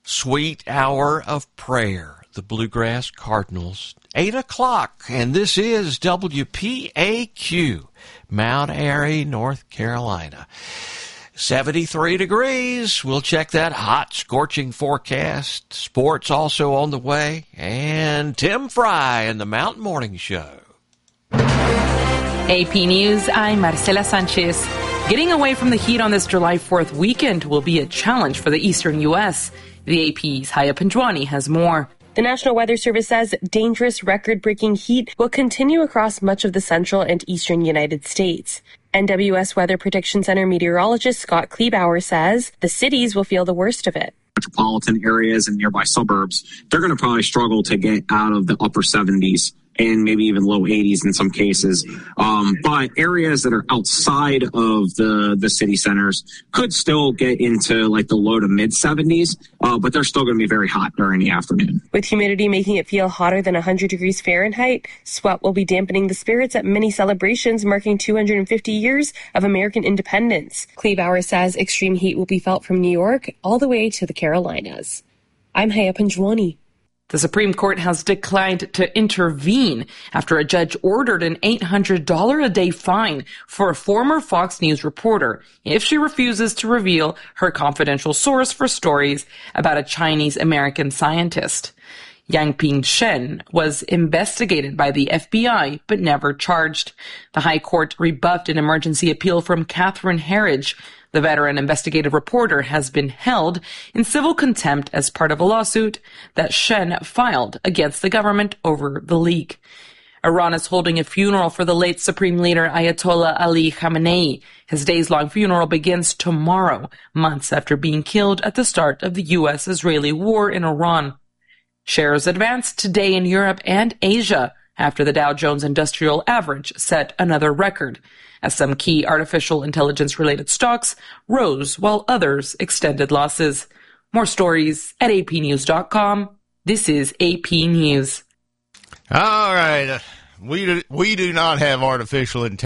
Sweet hour of prayer. The Bluegrass Cardinals, 8 o'clock, and this is WPAQ, Mount Airy, North Carolina. 73 degrees. We'll check that hot, scorching forecast. Sports also on the way. And Tim Fry in the Mountain Morning Show. AP News, I'm Marcela Sanchez. Getting away from the heat on this July 4th weekend will be a challenge for the eastern U.S. The AP's Haya Panjwani has more. The National Weather Service says dangerous record-breaking heat will continue across much of the central and eastern United States. NWS Weather Prediction Center meteorologist Scott Kleebauer says the cities will feel the worst of it. Metropolitan areas and nearby suburbs, they're going to probably struggle to get out of the upper 70s and maybe even low 80s in some cases. But areas that are outside of the city centers could still get into like the low to mid 70s, but they're still going to be very hot during the afternoon. With humidity making it feel hotter than 100 degrees Fahrenheit, sweat will be dampening the spirits at many celebrations marking 250 years of American independence. Kleebauer says extreme heat will be felt from New York all the way to the Carolinas. I'm Haya Panjwani. The Supreme Court has declined to intervene after a judge ordered an $800 a day fine for a former Fox News reporter if she refuses to reveal her confidential source for stories about a Chinese-American scientist. Yangping Shen was investigated by the FBI but never charged. The High Court rebuffed an emergency appeal from Catherine Herridge. The veteran investigative reporter has been held in civil contempt as part of a lawsuit that Shen filed against the government over the leak. Iran is holding a funeral for the late Supreme Leader Ayatollah Ali Khamenei. His days-long funeral begins tomorrow, months after being killed at the start of the U.S.-Israeli war in Iran. Shares advanced today in Europe and Asia after the Dow Jones Industrial Average set another record, as some key artificial intelligence-related stocks rose while others extended losses. More stories at apnews.com. This is AP News. All right. We do not have artificial intelligence.